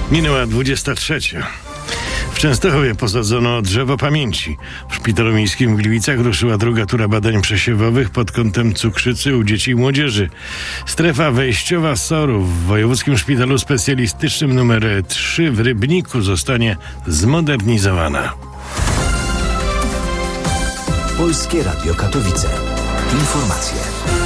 Minęła 23. W Częstochowie posadzono drzewo pamięci. W Szpitalu Miejskim w Gliwicach ruszyła druga tura badań przesiewowych pod kątem cukrzycy u dzieci i młodzieży. Strefa wejściowa SOR-u w Wojewódzkim Szpitalu Specjalistycznym nr 3 w Rybniku zostanie zmodernizowana. Polskie Radio Katowice. Informacje.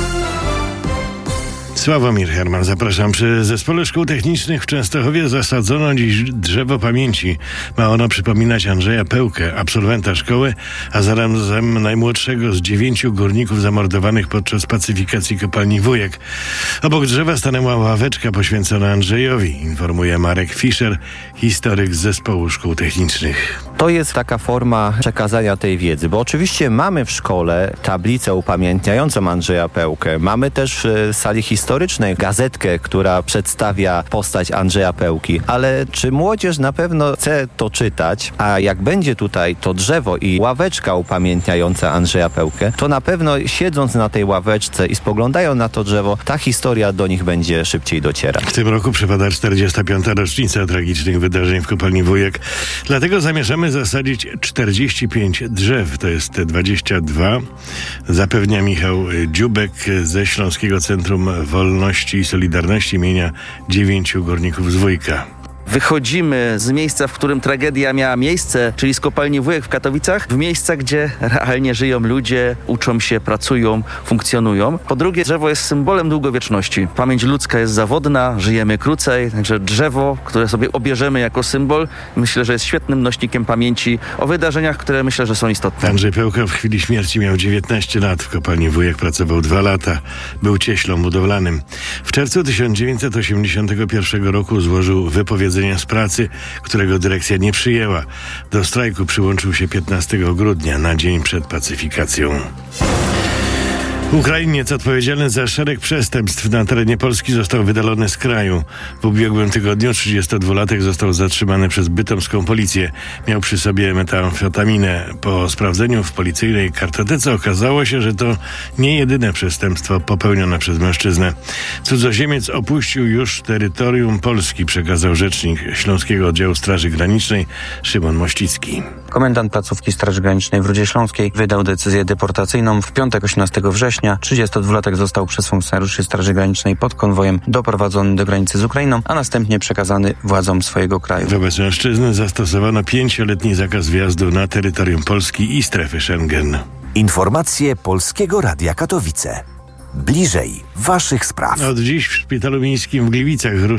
Sławomir Herman, zapraszam. Przy Zespole Szkół Technicznych w Częstochowie zasadzono dziś drzewo pamięci. Ma ono przypominać Andrzeja Pełkę, absolwenta szkoły, a zarazem najmłodszego z 9 górników zamordowanych podczas pacyfikacji kopalni Wujek. Obok drzewa stanęła ławeczka poświęcona Andrzejowi, informuje Marek Fischer, historyk z Zespołu Szkół Technicznych. To jest taka forma przekazania tej wiedzy, bo oczywiście mamy w szkole tablicę upamiętniającą Andrzeja Pełkę. Mamy też w sali historycznej gazetkę, która przedstawia postać Andrzeja Pełki. Ale czy młodzież na pewno chce to czytać? A jak będzie tutaj to drzewo i ławeczka upamiętniająca Andrzeja Pełkę, to na pewno siedząc na tej ławeczce i spoglądają na to drzewo, ta historia do nich będzie szybciej docierać. W tym roku przypada 45. rocznica tragicznych wydarzeń w kopalni Wujek. Dlatego zamierzamy zasadzić 45 drzew, to jest te 22, zapewnia Michał Dziubek ze Śląskiego Centrum Wolności i Solidarności imienia 9 górników z Wujka. Wychodzimy z miejsca, w którym tragedia miała miejsce, czyli z kopalni Wujek w Katowicach, w miejsca, gdzie realnie żyją ludzie, uczą się, pracują, funkcjonują. Po drugie, drzewo jest symbolem długowieczności. Pamięć ludzka jest zawodna, żyjemy krócej, także drzewo, które sobie obierzemy jako symbol, myślę, że jest świetnym nośnikiem pamięci o wydarzeniach, które myślę, że są istotne. Andrzej Pełka w chwili śmierci miał 19 lat. W kopalni Wujek pracował 2 lata. Był cieślą budowlanym. W czerwcu 1981 roku złożył wypowiedzenie z pracy, którego dyrekcja nie przyjęła. Do strajku przyłączył się 15 grudnia, na dzień przed pacyfikacją. Ukrainiec odpowiedzialny za szereg przestępstw na terenie Polski został wydalony z kraju. W ubiegłym tygodniu 32-latek został zatrzymany przez bytomską policję. Miał przy sobie metamfetaminę. Po sprawdzeniu w policyjnej kartotece okazało się, że to nie jedyne przestępstwo popełnione przez mężczyznę. Cudzoziemiec opuścił już terytorium Polski, przekazał rzecznik Śląskiego Oddziału Straży Granicznej Szymon Mościcki. Komendant placówki Straży Granicznej w Rudzie Śląskiej wydał decyzję deportacyjną. W piątek 18 września 32-latek został przez funkcjonariuszy Straży Granicznej pod konwojem doprowadzony do granicy z Ukrainą, a następnie przekazany władzom swojego kraju. Wobec mężczyzny zastosowano 5-letni zakaz wjazdu na terytorium Polski i strefy Schengen. Informacje Polskiego Radia Katowice. Bliżej waszych spraw. Od dziś w Szpitalu Miejskim w Gliwicach